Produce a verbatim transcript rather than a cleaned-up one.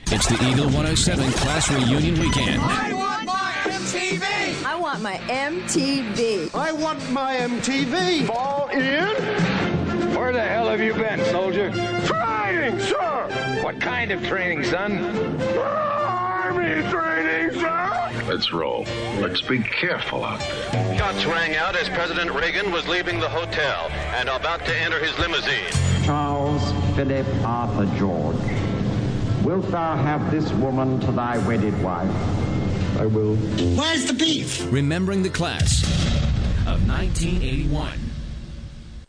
It's the Eagle one oh seven Class Reunion Weekend. I want my M T V! I want my M T V. I want my M T V. Fall in? Where the hell have you been, soldier? Training, sir! What kind of training, son? Army training, sir! Let's roll. Let's be careful out there. Shots rang out as President Reagan was leaving the hotel and about to enter his limousine. Charles Philip Arthur George, wilt thou have this woman to thy wedded wife? I will. Where's the beef? Remembering the class of nineteen eighty-one.